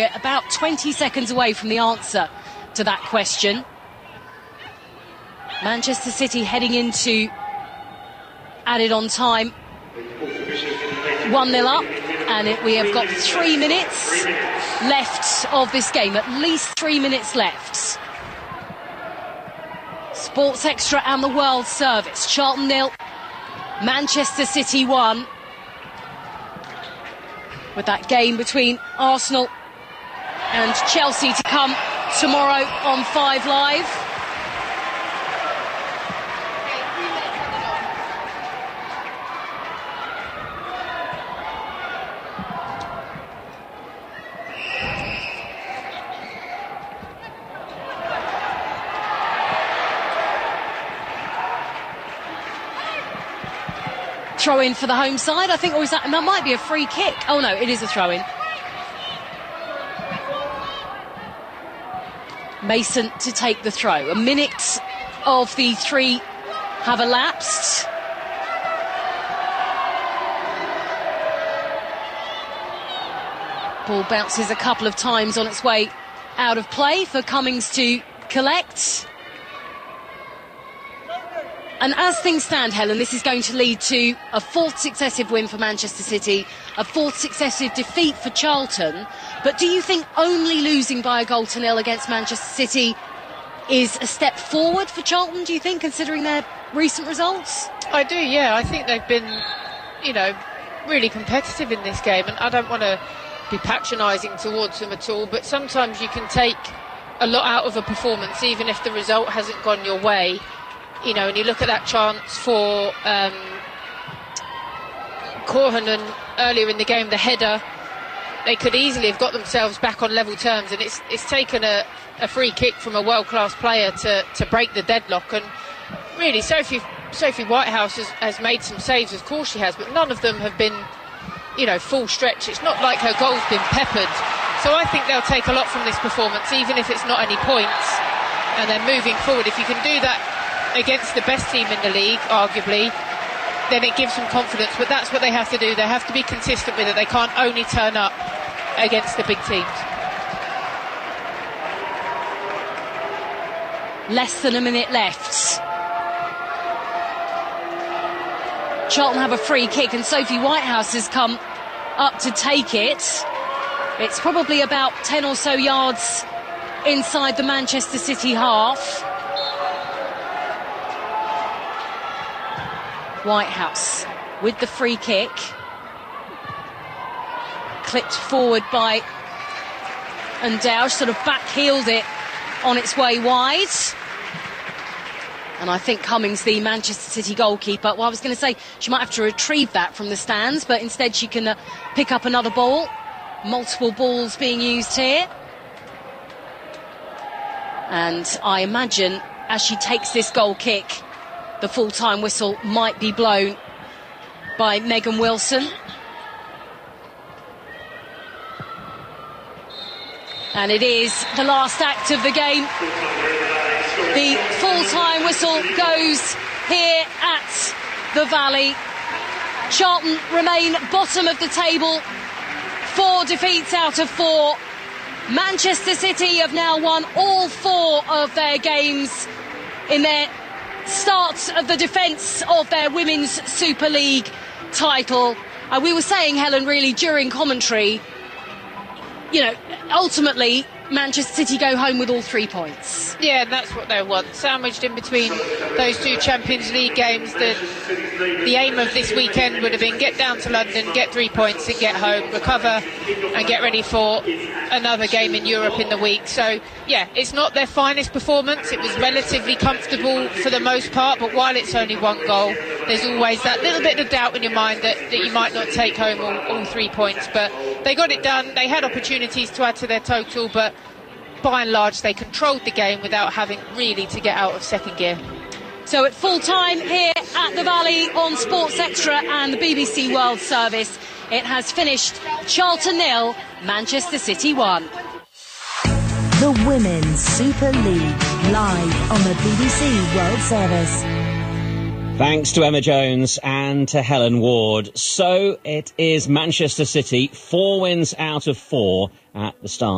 About 20 seconds away from the answer to that question. Manchester City heading into added on time. 1-0 up, and we have got 3 minutes left of this game, at least 3 minutes left. Sports Extra and the World Service. Charlton 0, Manchester City 1. With that game between Arsenal and Chelsea to come tomorrow on 5 Live. Throw in for the home side, I think, or is that might be a free kick. Oh no, it is a throw in. Mason to take the throw. A minute of the 3 have elapsed. Ball bounces a couple of times on its way out of play for Cummings to collect. And as things stand, Helen, this is going to lead to a 4th successive win for Manchester City, a 4th successive defeat for Charlton. But do you think only losing by a goal to 0 against Manchester City is a step forward for Charlton, do you think, considering their recent results? I do, yeah. I think they've been, really competitive in this game. And I don't want to be patronising towards them at all, but sometimes you can take a lot out of a performance, even if the result hasn't gone your way. And you look at that chance for Korhonen earlier in the game, the header, they could easily have got themselves back on level terms, and it's taken a free kick from a world-class player to break the deadlock. And really, Sophie Whitehouse has made some saves, of course she has, but none of them have been, full stretch. It's not like her goal's been peppered. So I think they'll take a lot from this performance, even if it's not any points. And then moving forward, if you can do that against the best team in the league, arguably, then it gives them confidence. But that's what they have to do. They have to be consistent with it. They can't only turn up against the big teams. Less than a minute left. Charlton have a free kick, and Sophie Whitehouse has come up to take it. It's probably about 10 or so yards inside the Manchester City half. Whitehouse with the free kick, clipped forward by Ndauge, sort of back-heeled it on its way wide. And I think Cummings, the Manchester City goalkeeper, well, I was going to say she might have to retrieve that from the stands, but instead she can pick up another ball. Multiple balls being used here. And I imagine as she takes this goal kick, the full-time whistle might be blown by Megan Wilson. And it is the last act of the game. The full-time whistle goes here at the Valley. Charlton remain bottom of the table, 4 defeats out of 4. Manchester City have now won all 4 of their games in their start of the defence of their Women's Super League title. We were saying, Helen, really during commentary, ultimately Manchester City go home with all 3 points. Yeah, and that's what they want. Sandwiched in between those 2 Champions League games, the aim of this weekend would have been get down to London, get 3 points and get home, recover and get ready for another game in Europe in the week. So, yeah, it's not their finest performance. It was relatively comfortable for the most part, but while it's only 1 goal, there's always that little bit of doubt in your mind that you might not take home all 3 points. But they got it done. They had opportunities to add to their total, but by and large they controlled the game without having really to get out of second gear. So at full time here at the Valley on Sports Extra and the BBC World Service, it has finished Charlton 0, Manchester City 1. The Women's Super League, live on the BBC World Service. Thanks to Emma Jones and to Helen Ward. So it is Manchester City, 4 wins out of 4 at the start.